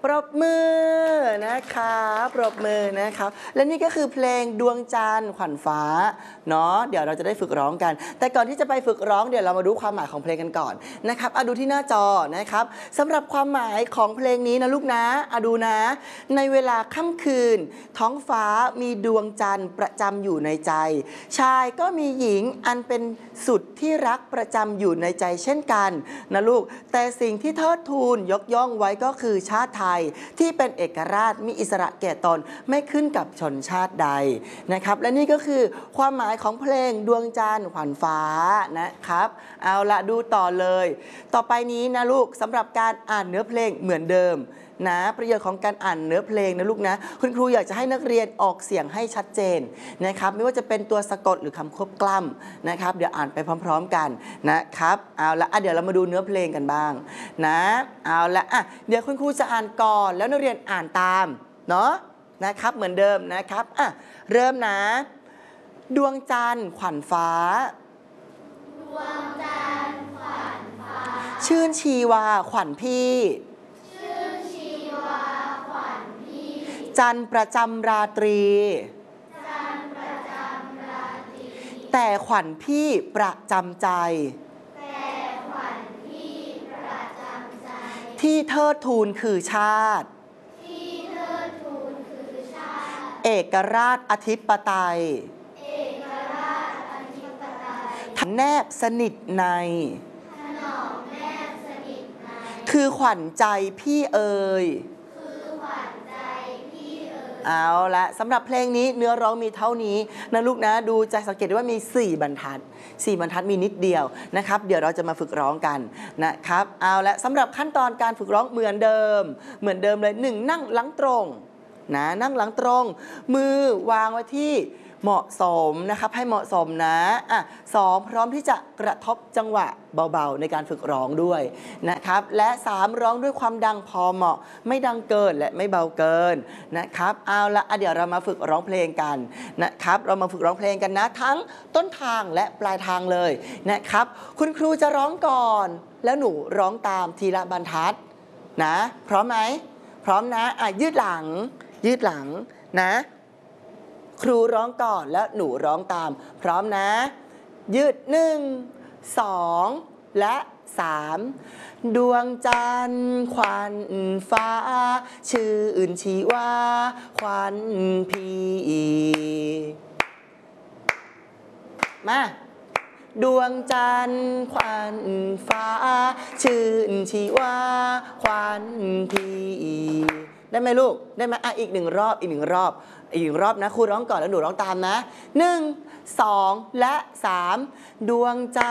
ปรบมือนะครับปรบมือนะครับและนี่ก็คือเพลงดวงจันทร์ขวัญฟ้าเนาะเดี๋ยวเราจะได้ฝึกร้องกันแต่ก่อนที่จะไปฝึกร้องเดี๋ยวเรามาดูความหมายของเพลงกันก่อนนะครับดูที่หน้าจอนะครับสำหรับความหมายของเพลงนี้นะลูกนะดูนะในเวลาค่ำคืนท้องฟ้ามีดวงจันทร์ประจำอยู่ในใจชายก็มีหญิงอันเป็นสุดที่รักประจำอยู่ในใจเช่นกันนะลูกแต่สิ่งที่เทิดทูนยกย่องไว้ก็คือชาติไทยที่เป็นเอกราชมีอิสระแก่ตนไม่ขึ้นกับชนชาติใดนะครับและนี่ก็คือความหมายของเพลงดวงจันทร์ขวัญฟ้านะครับเอาละดูต่อเลยต่อไปนี้นะลูกสำหรับการอ่านเนื้อเพลงเหมือนเดิมนะประโยชน์ของการอ่านเนื้อเพลงนะลูกนะคุณครูอยากจะให้นักเรียนออกเสียงให้ชัดเจนนะครับไม่ว่าจะเป็นตัวสะกดหรือคำควบกล้ำนะครับเดี๋ยวอ่านไปพร้อมๆกันนะครับเอาละเดี๋ยวเรามาดูเนื้อเพลงกันบ้างนะเอาละเดี๋ยวคุณครูจะอ่านก่อนแล้วนักเรียนอ่านตามเนาะนะครับเหมือนเดิมนะครับเริ่มนะดวงจันทร์ขวัญฟ้าดวงจันทร์ขวัญฟ้าชื่นชีวาขวัญพี่จันทร์ประจำราตรีแต่ขวัญพี่ประจำใจที่เทิดทูนคือชาติเอกราชอธิปไตยแนบสนิทในคือขวัญใจพี่เอ๋ยเอาละสำหรับเพลงนี้เนื้อร้องมีเท่านี้นะลูกนะดูจะสังเกตได้ว่ามี4บรรทัดมีนิดเดียวนะครับเดี๋ยวเราจะมาฝึกร้องกันนะครับเอาละสำหรับขั้นตอนการฝึกร้องเหมือนเดิมเลย1นั่งหลังตรงนั่งหลังตรงมือวางไว้ที่เหมาะสมนะครับให้เหมาะสมนะ2พร้อมที่จะกระทบจังหวะเบาๆในการฝึกร้องด้วยนะครับและ3ร้องด้วยความดังพอเหมาะไม่ดังเกินและไม่เบาเกินนะครับเอาละเดี๋ยวเรามาฝึกร้องเพลงกันนะครับเรามาฝึกร้องเพลงกันนะทั้งต้นทางและปลายทางเลยนะครับคุณครูจะร้องก่อนแล้วหนูร้องตามทีละบรรทัดนะพร้อมไหมพร้อมนะยืดหลังนะครูร้องก่อนแล้วหนูร้องตามพร้อมนะยืด1 2และ3ดวงจันทร์ขวัญฟ้าชื่นชีวาขวัญพี่มาดวงจันทร์ขวัญฟ้าชื่นชีวาขวัญพี่ได้ไหมลูกได้ไหมอีกหนึ่งรอบนะครูร้องก่อนแล้วหนูร้องตามนะ1 2และ3ดวงจันทร์